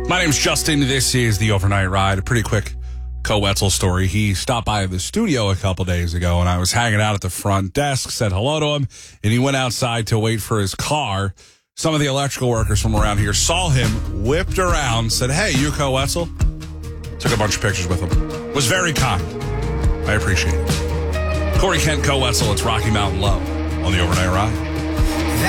My name's Justin. This is the Overnight Ride. A pretty quick Co-Wetzel story. He stopped by the studio a couple days ago, and I was hanging out at the front desk, said hello to him, and he went outside to wait for his car. Some of the electrical workers from around here saw him, whipped around, said, "Hey, you Co-Wetzel?" Took a bunch of pictures with him. Was very kind. I appreciate it. Corey Kent, Co-Wetzel, it's Rocky Mountain Low on the Overnight Ride.